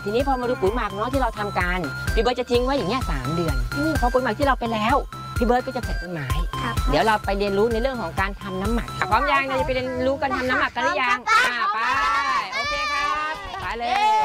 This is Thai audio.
ทีนี้พอมาดูปุ๋ยหมักเนาะที่เราทำกันพี่เบิร์ตจะทิ้งไว้อย่างเงี้ย3 เดือนพอปุ๋ยหมักที่เราไปแล้วพี่เบิร์ตก็จะใส่ต้นไม้เดี๋ยวเราไปเรียนรู้ในเรื่องของการทำน้ำหมักพร้อมยังเราจะไปเรียนรู้การทำน้ำหมักกันหรือยังไปโอเคครับไปเลย